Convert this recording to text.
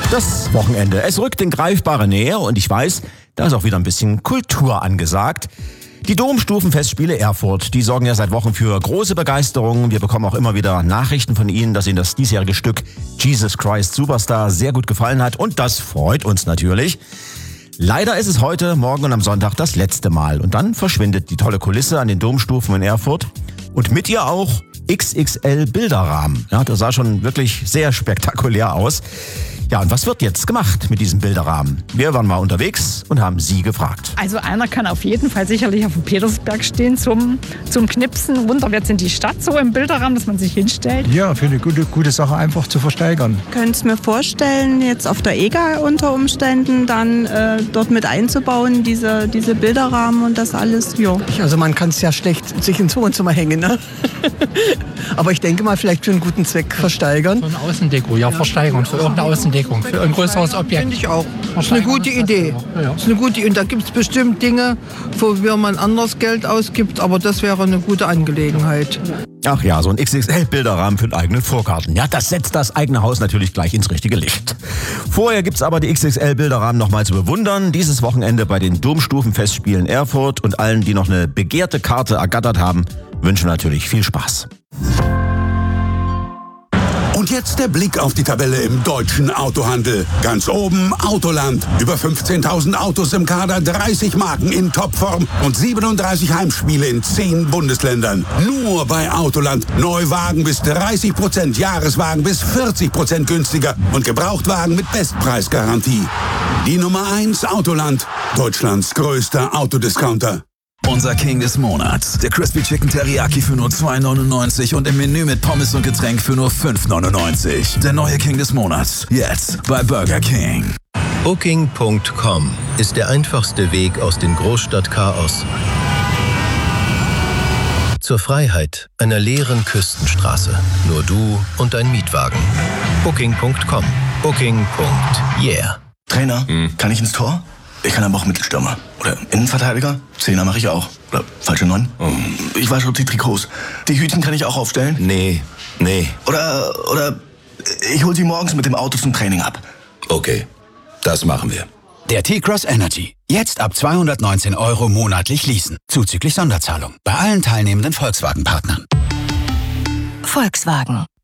Das Wochenende, es rückt in greifbare Nähe und ich weiß, da ist auch wieder ein bisschen Kultur angesagt. Die Domstufenfestspiele Erfurt, die sorgen ja seit Wochen für große Begeisterung. Wir bekommen auch immer wieder Nachrichten von Ihnen, dass Ihnen das diesjährige Stück Jesus Christ Superstar sehr gut gefallen hat und das freut uns natürlich. Leider ist es heute, morgen und am Sonntag das letzte Mal und dann verschwindet die tolle Kulisse an den Domstufen in Erfurt und mit ihr auch XXL Bilderrahmen. Ja, das sah schon wirklich sehr spektakulär aus. Ja, und was wird jetzt gemacht mit diesem Bilderrahmen? Wir waren mal unterwegs und haben Sie gefragt. Also einer kann auf jeden Fall sicherlich auf dem Petersberg stehen zum Knipsen. Runter jetzt in die Stadt so im Bilderrahmen, dass man sich hinstellt. Ja, für eine gute Sache einfach zu versteigern. Ich könnte es mir vorstellen, jetzt auf der EGA unter Umständen dann dort mit einzubauen, diese Bilderrahmen und das alles. Ja. Also man kann es ja schlecht sich ins Wohnzimmer hängen, ne? Aber ich denke mal, vielleicht für einen guten Zweck versteigern. Für eine Außendeko, ja, versteigern, für irgendeine Außendeko, für ein größeres Objekt. Finde ich auch. Das ist eine gute Idee. Ja. Das ist eine gute, und da gibt es bestimmt Dinge, wofür man anders Geld ausgibt, aber das wäre eine gute Angelegenheit. Ach ja, so ein XXL-Bilderrahmen für den eigenen Vorgarten. Ja, das setzt das eigene Haus natürlich gleich ins richtige Licht. Vorher gibt's aber die XXL-Bilderrahmen nochmal zu bewundern. Dieses Wochenende bei den Domstufenfestspielen Erfurt und allen, die noch eine begehrte Karte ergattert haben, wünschen natürlich viel Spaß. Und jetzt der Blick auf die Tabelle im deutschen Autohandel. Ganz oben Autoland. Über 15.000 Autos im Kader, 30 Marken in Topform und 37 Heimspiele in 10 Bundesländern. Nur bei Autoland. Neuwagen bis 30%, Jahreswagen bis 40% günstiger und Gebrauchtwagen mit Bestpreisgarantie. Die Nummer 1 Autoland. Deutschlands größter Autodiscounter. Unser King des Monats. Der Crispy Chicken Teriyaki für nur 2,99 und im Menü mit Pommes und Getränk für nur 5,99. Der neue King des Monats. Jetzt bei Burger King. Booking.com ist der einfachste Weg aus dem Großstadtchaos zur Freiheit einer leeren Küstenstraße. Nur du und dein Mietwagen. Booking.com. Booking.yeah. Trainer, kann ich ins Tor? Ich kann aber auch Mittelstürmer. Oder Innenverteidiger? Zehner mache ich auch. Oder falsche 9? Ich weiß schon die Trikots. Die Hütchen kann ich auch aufstellen? Nee. Oder ich hol sie morgens mit dem Auto zum Training ab. Okay, das machen wir. Der T-Cross Energy. Jetzt ab 219 € monatlich leasen. Zuzüglich Sonderzahlung. Bei allen teilnehmenden Volkswagen-Partnern. Volkswagen.